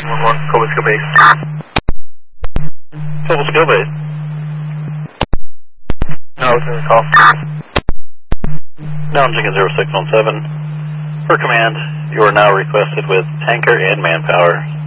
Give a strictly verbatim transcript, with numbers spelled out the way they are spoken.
one one, Cobra Skill Base. Cobra Skill Base. No, it's in the call. Down Chicken zero six one seven. For command, you are now requested with tanker and manpower.